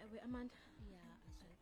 we Amanda. Yeah,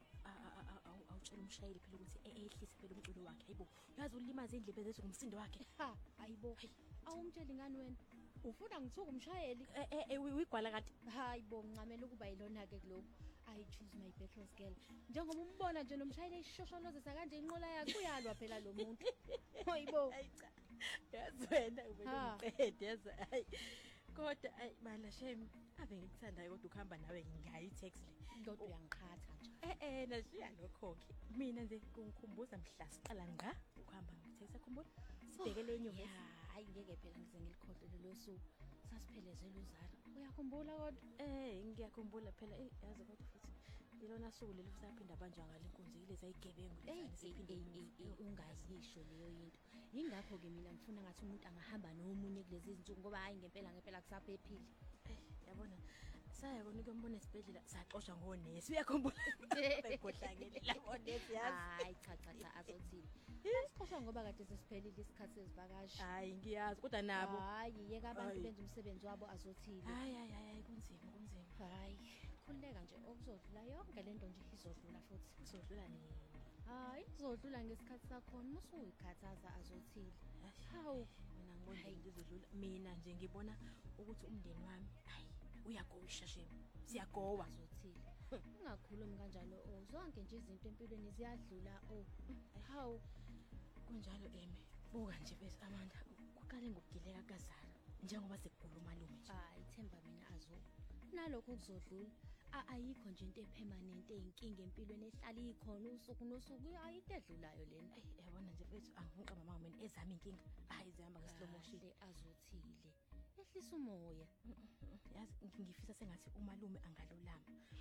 Awutshela umshayeli phela ukuthi ehlise phela umculo wakhe. Hayibo, uyazi ulimaza indlebe zethu ngumsindo wakhe. Ha, hayibo. Awumtsheli ngani wena? Ufuna ngithuka umshayeli? Uyigwala kade. Hayibo, ngicamela ukuba yilona ke lokho. I choose my battles girl. Njengoba umbona nje nomshayeli eshosholoza kanje inqola yakhe uyalwa phela lo muntu. Hayibo. Hayicha. Yazi wena ubengicede yazi. Hayi. Kodwa mala shame ave ngikuthandayo kodwa ukuhamba nawe ngayi taxi le. Kodwa uyangikhatha nje. Nashiya lokho ke. Mina nje kungikhumbuza mhla siqala ngqa ukuhamba ngitaxi akhumbula. Sibhekele enyuvesi. Hayi ngeke phela ngize ngilikhohle lo suku. Sasiphelezela uZara. Uyakhumbula kodwa? Ngiyakhumbula phela yazi kodwa futhi ilona suku leli usaphinda banje ngalenkunzi ile zayigebengu lezani siphinde ungazisho leyo into. Yingakho ke mina ngifuna ngathi umuntu angahamba nomunye kulezi izinsuku ngoba hayi ngempela kusaphephile. Yabona saya konika umbone esibhedlela saxoshwa ngonesi uyakhumbula bayikhohlangele labo nesi yazi hayi cha azothini sixoshwa ngoba kade sesiphelile isikhathi sezivakashi hayi ngiyazi kodwa nabo hayi yeka abantu benza umsebenzi wabo azothile hayi kunzima hayi khuleka nje okuzodlula yonke lento nje izodlula futhi izodlula nini hayi izodlula ngesikhathi sakhona musuyikhathaza azothile hawu mina ngibona ngizodlula mina nje ngibona ukuthi umndeni wami hayi uyagowusha shema siyagowa azothile ungakhulumi kanjalo zonke nje izinto empilweni ziyadlula hawu kunjalo buka nje bese Amanda kuqale ngokugileka kaZara njengoba sekugula umalume nje hayi themba mina azo nalokho kuzodlula ayikho nje into epermanent eyinkinga empilweni ehlala ikhona usuku nosuku ayinto edlulayo lena yabona nje bethu angiqamba mama mina ezami inkinga hayi zihamba ngeslow motion azothile ehlisa umoya yazi ngifisa sengathi umalume angalulama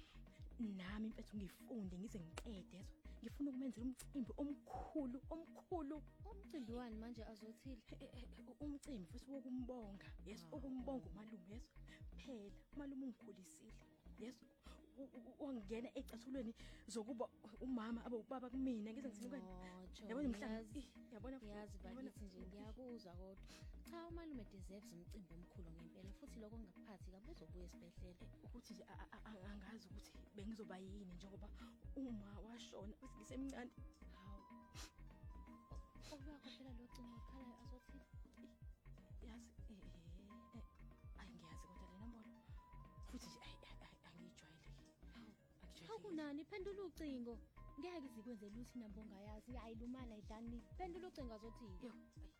nami impethu ngifunde ngize ngiqede yezwa ngifuna ukumenzela umcimbi omkhulu umcimbi wani manje azothile umcimbi futhi wokumbonga yes ukumbonga umalume yes phela umalume ungikhulisile yes wangena ecathulweni zokuba umama abobaba kumina ngize ngithini yabona mhlawumbe yabona yazi bakithi nje ngiyakuzwa kodwa cha umalume deserves umcimbi omkhulu ngempela futhi lokho ngakuphathi kabe uzobuya esibhedlela ukuthi nje angazi ukuthi bengizoba yini njengoba uma washona ngisemncane hawu okuyakhophela lo cingo ekhalayo azothile yazi angiyazi kodwa le nombolo futhi nje angijwayeleki akunani phendula ucingo ngeke izikwenze luthi nambonga yazi ayilumana idani phendula ucingo azothile yo